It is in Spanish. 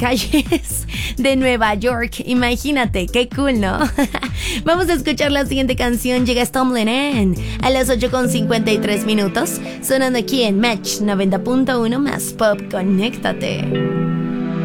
calles de Nueva York. Imagínate, qué cool, ¿no? Vamos a escuchar la siguiente canción. Llega Stumbling In a las 8:53 minutos, sonando aquí en Match 90.1 más Pop. Conéctate.